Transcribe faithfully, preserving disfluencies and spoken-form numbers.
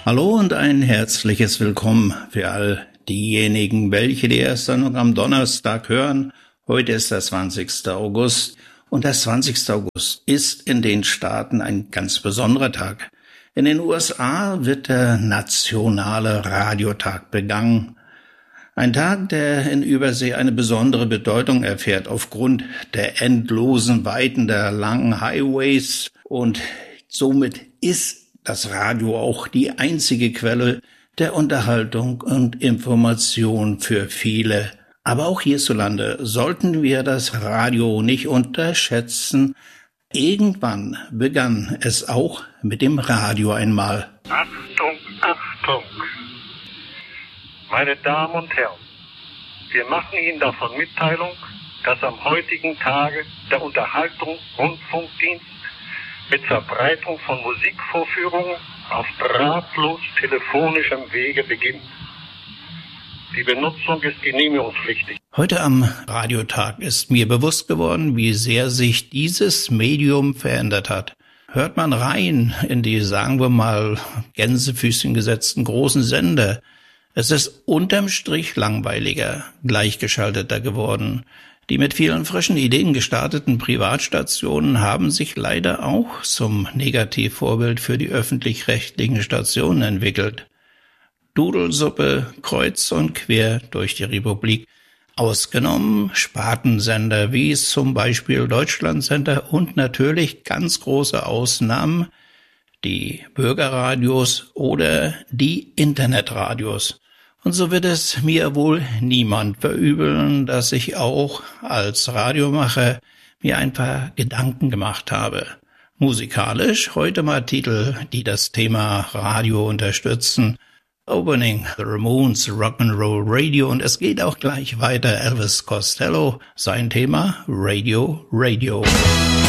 Hallo und ein herzliches Willkommen für all diejenigen, welche die erste Sendung am Donnerstag hören. Heute ist der zwanzigster August und der zwanzigster August ist in den Staaten ein ganz besonderer Tag. In den U S A wird der nationale Radiotag begangen. Ein Tag, der in Übersee eine besondere Bedeutung erfährt aufgrund der endlosen Weiten der langen Highways, und somit ist das Radio auch die einzige Quelle der Unterhaltung und Information für viele. Aber auch hierzulande sollten wir das Radio nicht unterschätzen. Irgendwann begann es auch mit dem Radio einmal. Achtung, Achtung! Meine Damen und Herren, wir machen Ihnen davon Mitteilung, dass am heutigen Tage der Unterhaltungsrundfunkdienst mit Verbreitung von Musikvorführungen auf drahtlos telefonischem Wege beginnt. Die Benutzung ist genehmigungspflichtig. Heute am Radiotag ist mir bewusst geworden, wie sehr sich dieses Medium verändert hat. Hört man rein in die, sagen wir mal, Gänsefüßchen gesetzten großen Sender. Es ist unterm Strich langweiliger, gleichgeschalteter geworden. Die mit vielen frischen Ideen gestarteten Privatstationen haben sich leider auch zum Negativvorbild für die öffentlich-rechtlichen Stationen entwickelt. Dudelsuppe kreuz und quer durch die Republik, ausgenommen Spartensender wie zum Beispiel Deutschlandsender und natürlich ganz große Ausnahmen die Bürgerradios oder die Internetradios. Und so wird es mir wohl niemand verübeln, dass ich auch als Radiomacher mir ein paar Gedanken gemacht habe. Musikalisch heute mal Titel, die das Thema Radio unterstützen. Opening the Ramones Rock'n'Roll Radio, und es geht auch gleich weiter. Elvis Costello, sein Thema Radio, Radio.